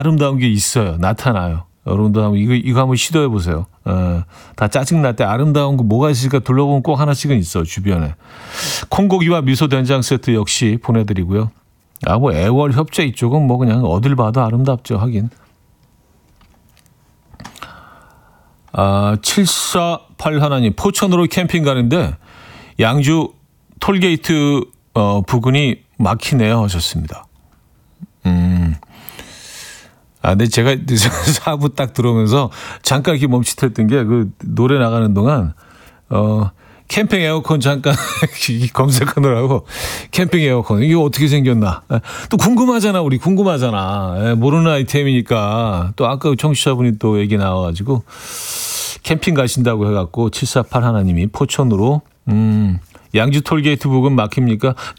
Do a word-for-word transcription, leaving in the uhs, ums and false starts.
아름다운 게 있어요. 나타나요. 여러분도 한번 이거, 이거 한번 시도해 보세요. 어, 다 짜증날 때 아름다운 거 뭐가 있을까 둘러보면 꼭 하나씩은 있어, 주변에. 콩고기와 미소 된장 세트 역시 보내드리고요. 아, 뭐 애월 협재 이쪽은 뭐 그냥 어딜 봐도 아름답죠, 하긴. 아, 칠사팔 하나님, 포천으로 캠핑 가는데 양주 톨게이트 어, 부근이 막히네요 하셨습니다. 음. 아, 근데 제가 사 부 딱 들어오면서 잠깐 이렇게 멈칫했던 게 그 노래 나가는 동안 어, 캠핑 에어컨 잠깐 검색하느라고 캠핑 에어컨 이게 어떻게 생겼나 또 궁금하잖아. 우리 궁금하잖아. 모르는 아이템이니까 또 아까 청취자분이 또 얘기 나와가지고 캠핑 가신다고 해갖고 칠사팔 하나님이 포천으로 음, 양주 톨게이트 부근 막힙니까?